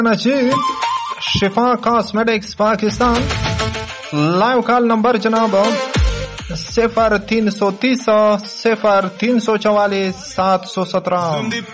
नजीर शिफा cosmetics Pakistan. Live call number जनाब 0330 0344 717।